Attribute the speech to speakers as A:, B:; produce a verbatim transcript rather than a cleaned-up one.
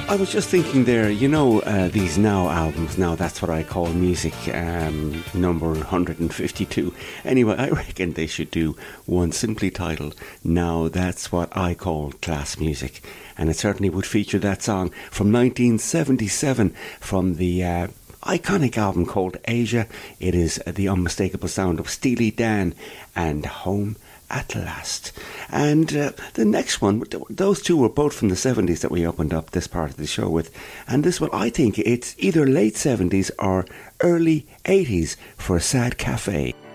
A: I was just thinking there, you know, uh, these Now albums, now that's what I call music, um, number one hundred fifty-two. Anyway, I reckon they should do one simply titled, Now That's What I Call Class Music. And it certainly would feature that song from nineteen seventy-seven from the uh, iconic album called Asia. It is the unmistakable sound of Steely Dan and Home at Last. And uh, the next one, those two were both from the seventies that we opened up this part of the show with. And this one, I think it's either late seventies or early eighties for Sad Cafe.